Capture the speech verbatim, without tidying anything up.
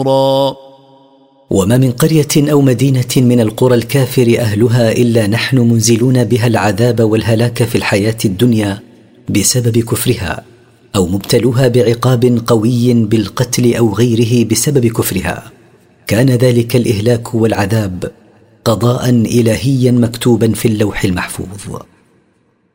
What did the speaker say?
وما من قرية أو مدينة من القرى الكافر أهلها إلا نحن منزلون بها العذاب والهلاك في الحياة الدنيا بسبب كفرها، أو مبتلوها بعقاب قوي بالقتل أو غيره بسبب كفرها. كان ذلك الإهلاك والعذاب قضاء إلهيا مكتوبا في اللوح المحفوظ.